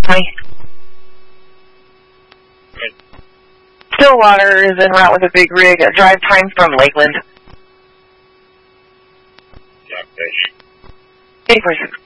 Hi. Right. Stillwater is en route with a big rig. Drive time from Lakeland. Blackfish. 846.